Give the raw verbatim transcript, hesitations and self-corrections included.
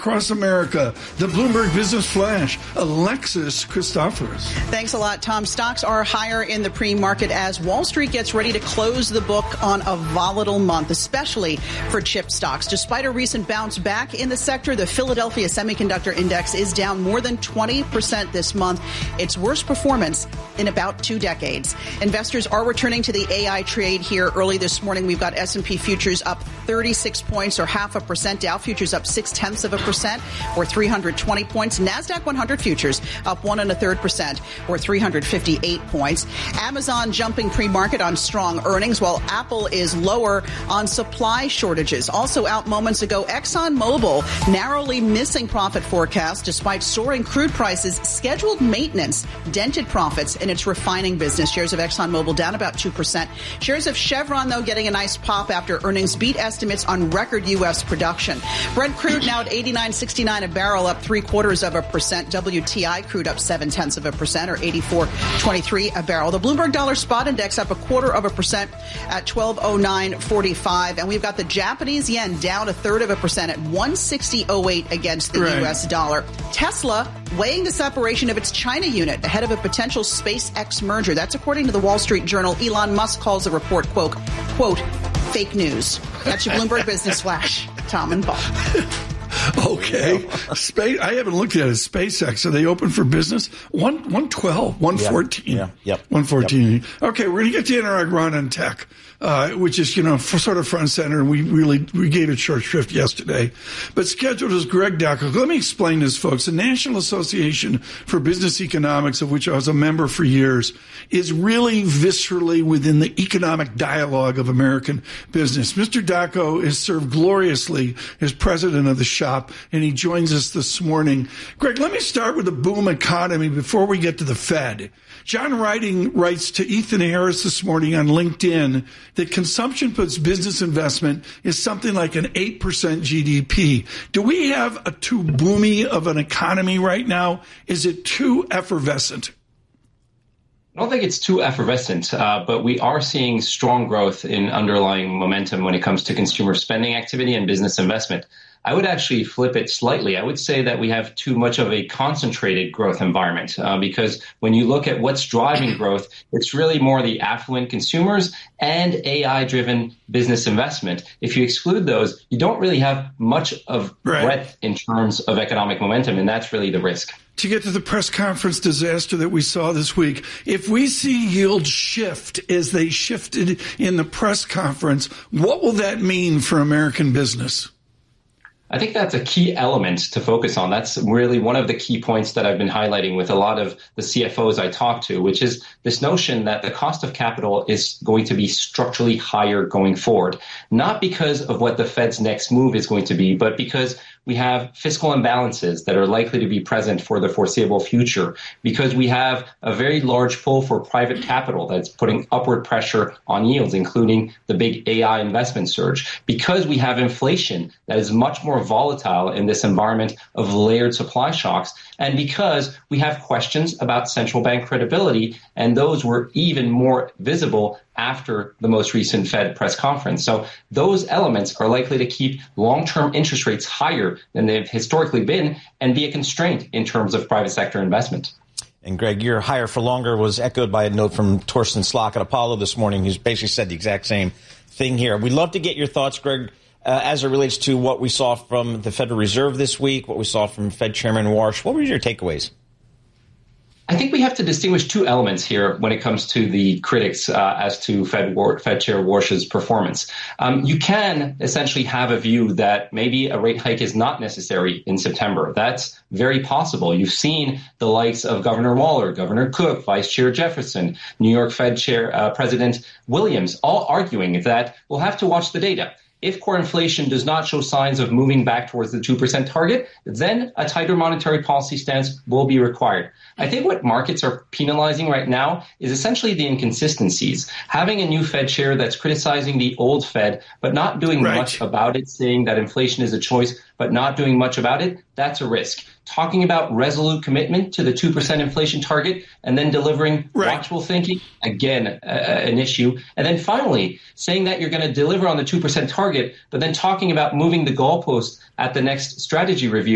across America. The Bloomberg Business Flash, Alexis Christoforous. Thanks a lot, Tom. Stocks are higher in the pre-market as Wall Street gets ready to close the book on a volatile month, especially for chip stocks. Despite a recent bounce back in the sector, the Philadelphia Semiconductor Index is down more than twenty percent this month, its worst performance in about two decades. Investors are returning to the A I trade here early this morning. We've got S and P futures up thirty-six points or half a percent. Dow futures up six tenths of a percent or three hundred twenty points. NASDAQ one hundred futures up one and a third percent or three hundred fifty-eight points. Amazon jumping pre-market on strong earnings while Apple is lower on supply shortages. Also out moments ago, ExxonMobil narrowly missing profit forecast despite soaring crude prices. Scheduled maintenance dented profits in its refining business. Shares of ExxonMobil down about two percent. Shares of Chevron, though, getting a nice pop after earnings beat estimates on record U S production. Brent crude now at eighty-nine sixty-nine a barrel, up three quarters of a percent. W T I crude up seven tenths of a percent or eighty-four twenty-three a barrel. The Bloomberg Dollar Spot Index up a quarter of a percent at twelve oh nine forty-five. And we've got the Japanese yen down a third of a percent at one sixty oh eight against the right. U S dollar. Tesla weighing the separation of its China unit ahead of a potential SpaceX merger. That's according to the Wall Street Journal. Elon Musk calls the report, quote, quote, fake news. That's your Bloomberg Business Flash. Tom and Paul. Okay. Space, I haven't looked at it. SpaceX, are they open for business? One, one twelve, one fourteen. Yeah. Yep. one fourteen. Yep. Okay, we're going to get to Anurag Ron on tech, uh, which is, you know, for sort of front and center. And we really, we gave it short shrift yesterday. But scheduled is Greg Dacko. Let me explain this, folks. The National Association for Business Economics, of which I was a member for years, is really viscerally within the economic dialogue of American business. Mister Dacko has served gloriously as president of the shop, and he joins us this morning. Greg, let me start with the boom economy before we get to the Fed. John Writing writes to Ethan Harris this morning on LinkedIn that consumption plus business investment is something like an eight percent G D P. Do we have a too boomy of an economy right now? Is it too effervescent? I don't think it's too effervescent, uh, but we are seeing strong growth in underlying momentum when it comes to consumer spending activity and business investment. I would actually flip it slightly. I would say that we have too much of a concentrated growth environment uh, because when you look at what's driving growth, it's really more the affluent consumers and A I-driven business investment. If you exclude those, you don't really have much of right. breadth in terms of economic momentum, and that's really the risk. To get to the press conference disaster that we saw this week, if we see yields shift as they shifted in the press conference, what will that mean for American business? I think that's a key element to focus on. That's really one of the key points that I've been highlighting with a lot of the C F Os I talk to, which is this notion that the cost of capital is going to be structurally higher going forward, not because of what the Fed's next move is going to be, but because we have fiscal imbalances that are likely to be present for the foreseeable future, because we have a very large pull for private capital that's putting upward pressure on yields, including the big A I investment surge, because we have inflation that is much more volatile in this environment of layered supply shocks, and because we have questions about central bank credibility, and those were even more visible after the most recent Fed press conference. So those elements are likely to keep long-term interest rates higher than they've historically been and be a constraint in terms of private sector investment. And Greg, your higher for longer was echoed by a note from Torsten Slok at Apollo this morning, who's basically said the exact same thing here. We'd love to get your thoughts, Greg, uh, as it relates to what we saw from the Federal Reserve this week, what we saw from Fed Chairman Warsh. What were your takeaways? I think we have to distinguish two elements here when it comes to the critics uh, as to Fed, War, Fed Chair Warsh's performance. Um, you can essentially have a view that maybe a rate hike is not necessary in September. That's very possible. You've seen the likes of Governor Waller, Governor Cook, Vice Chair Jefferson, New York Fed Chair uh, President Williams, all arguing that we'll have to watch the data. If core inflation does not show signs of moving back towards the two percent target, then a tighter monetary policy stance will be required. I think what markets are penalizing right now is essentially the inconsistencies. Having a new Fed chair that's criticizing the old Fed, but not doing right. much about it, saying that inflation is a choice, but not doing much about it, that's a risk. Talking about resolute commitment to the two percent inflation target and then delivering right. watchful thinking, again, uh, an issue. And then finally, saying that you're going to deliver on the two percent target, but then talking about moving the goalpost at the next strategy review.